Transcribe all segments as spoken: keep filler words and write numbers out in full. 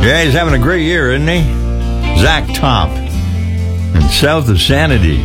Yeah, he's having a great year, isn't he? Zach Top. And south of Sanity.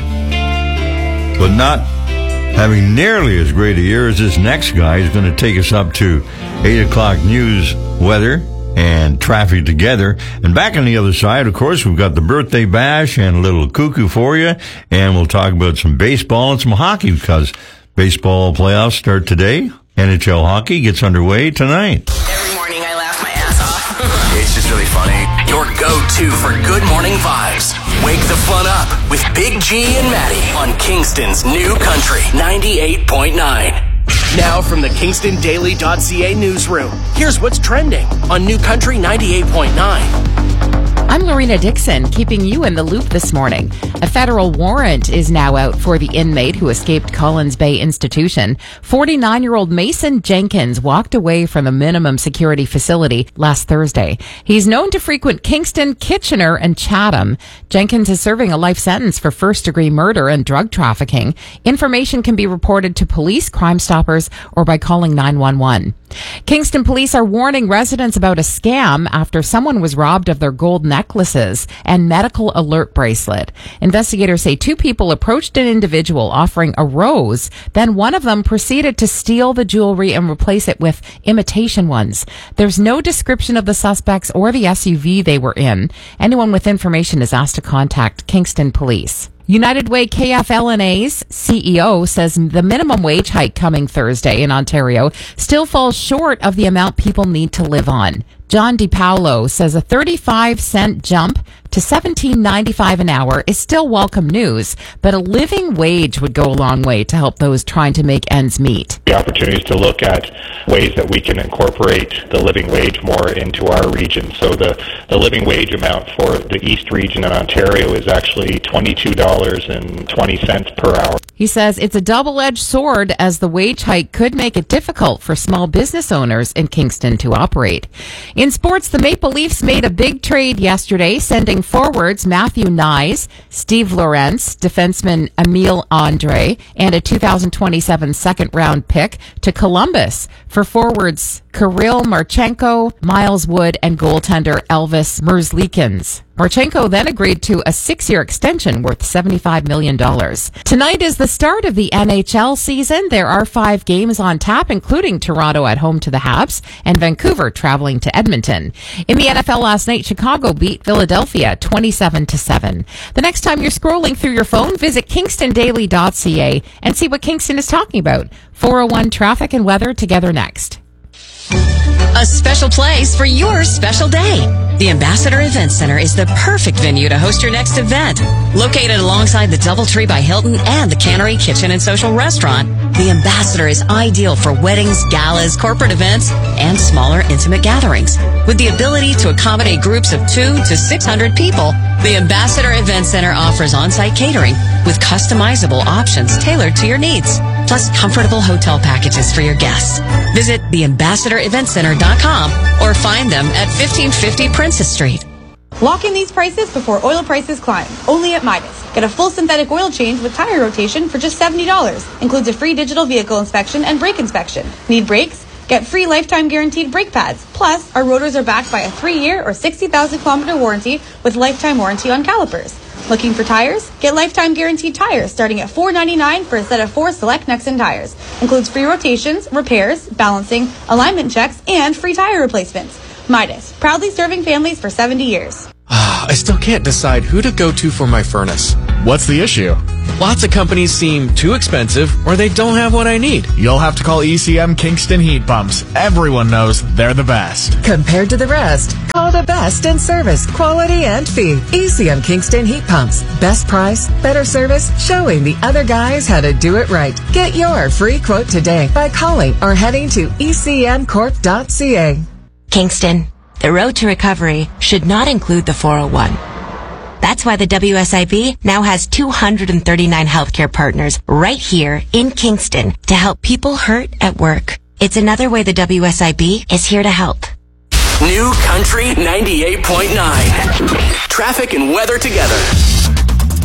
But not having nearly as great a year as this next guy. He's going to take us up to eight o'clock news, weather, and traffic together. And back on the other side, of course, we've got the birthday bash and a little cuckoo for you. And we'll talk about some baseball and some hockey because baseball playoffs start today. N H L hockey gets underway tonight. Every morning I laugh my ass off. It's just really funny. Your go-to for good morning vibes. Wake the fun up with Big G and Maddie on Kingston's New Country ninety-eight point nine. Now from the Kingston Daily dot C A newsroom, here's what's trending on New Country ninety-eight point nine. I'm Lorena Dixon, keeping you in the loop this morning. A federal warrant is now out for the inmate who escaped Collins Bay Institution. forty-nine-year-old Mason Jenkins walked away from a minimum security facility last Thursday. He's known to frequent Kingston, Kitchener, and Chatham. Jenkins is serving a life sentence for first-degree murder and drug trafficking. Information can be reported to police, Crime Stoppers, or by calling nine one one. Kingston police are warning residents about a scam after someone was robbed of their gold necklaces and medical alert bracelet. Investigators say two people approached an individual offering a rose. Then one of them proceeded to steal the jewelry and replace it with imitation ones. There's no description of the suspects or the S U V they were in. Anyone with information is asked to contact Kingston Police. United Way K F L N A's C E O says the minimum wage hike coming Thursday in Ontario still falls short of the amount people need to live on. John DiPaolo says a thirty-five cent jump to seventeen ninety-five an hour is still welcome news, but a living wage would go a long way to help those trying to make ends meet. The opportunities to look at ways that we can incorporate the living wage more into our region. So the, the living wage amount for the East region in Ontario is actually twenty-two dollars and twenty cents per hour. He says it's a double-edged sword as the wage hike could make it difficult for small business owners in Kingston to operate. In sports, the Maple Leafs made a big trade yesterday, sending forwards Matthew Nyes, Steve Lorentz, defenseman Emile Andre, and a two thousand twenty-seven second-round pick to Columbus for forwards Kirill Marchenko, Miles Wood, and goaltender Elvis Merzlikins. Marchenko then agreed to a six-year extension worth seventy-five million dollars. Tonight is the start of the N H L season. There are five games on tap, including Toronto at home to the Habs and Vancouver traveling to Edmonton. In the N F L last night, Chicago beat Philadelphia twenty-seven to seven. The next time you're scrolling through your phone, visit Kingston Daily dot C A and see what Kingston is talking about. four oh one traffic and weather together next. A special place for your special day. The Ambassador Event Center is the perfect venue to host your next event. Located alongside the Doubletree by Hilton and the Cannery Kitchen and Social Restaurant, the Ambassador is ideal for weddings, galas, corporate events, and smaller intimate gatherings. With the ability to accommodate groups of two to six hundred people, the Ambassador Event Center offers on-site catering with customizable options tailored to your needs, plus comfortable hotel packages for your guests. Visit the ambassador event center dot com or find them at fifteen fifty Princess Street. Lock in these prices before oil prices climb. Only at Midas. Get a full synthetic oil change with tire rotation for just seventy dollars. Includes a free digital vehicle inspection and brake inspection. Need brakes? Get free lifetime guaranteed brake pads. Plus, our rotors are backed by a three-year or sixty thousand kilometer warranty with lifetime warranty on calipers. Looking for tires? Get lifetime guaranteed tires starting at four ninety-nine for a set of four select Nexen tires. Includes free rotations, repairs, balancing, alignment checks, and free tire replacements. Midas, proudly serving families for seventy years. I still can't decide who to go to for my furnace. What's the issue? Lots of companies seem too expensive or they don't have what I need. You'll have to call E C M Kingston Heat Pumps. Everyone knows they're the best. Compared to the rest, call the best in service, quality, and fee. E C M Kingston Heat Pumps. Best price, better service, showing the other guys how to do it right. Get your free quote today by calling or heading to E C M corp dot C A. Kingston, the road to recovery should not include the four oh one. That's why the W S I B now has two hundred thirty-nine healthcare partners right here in Kingston to help people hurt at work. It's another way the W S I B is here to help. New Country ninety-eight point nine. Traffic and weather together.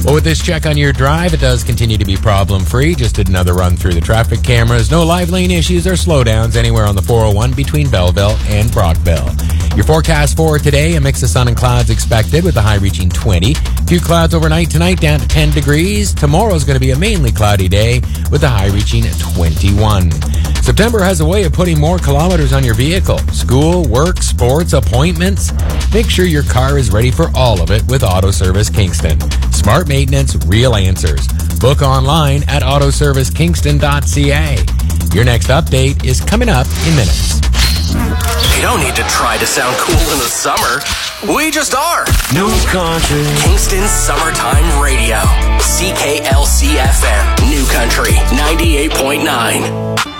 Well, with this check on your drive, it does continue to be problem-free. Just did another run through the traffic cameras. No live lane issues or slowdowns anywhere on the four oh one between Belleville and Brockville. Your forecast for today, a mix of sun and clouds expected with the high reaching twenty. A few clouds overnight tonight down to ten degrees. Tomorrow's going to be a mainly cloudy day with the high reaching twenty-one. September has a way of putting more kilometers on your vehicle. School, work, sports, appointments. Make sure your car is ready for all of it with Auto Service Kingston. Smart maintenance, real answers. Book online at auto service kingston dot c a. Your next update is coming up in minutes. You don't need to try to sound cool in the summer. We just are. New Country. Kingston's Summertime Radio. C K L C F M. New Country ninety-eight point nine.